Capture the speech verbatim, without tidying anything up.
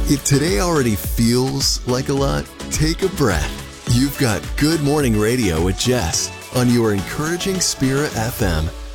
If today already feels like a lot, take a breath. You've got Good Morning Radio with Jess on your Encouraging Spirit F M.